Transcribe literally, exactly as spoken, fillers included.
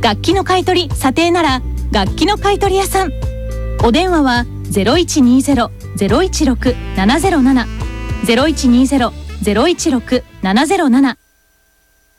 楽器の買い取り査定なら楽器の買い取り屋さん。お電話は ゼロいちにゼロ ゼロいちろく ななゼロなな ゼロいちにゼロ ゼロいちろく ななゼロなな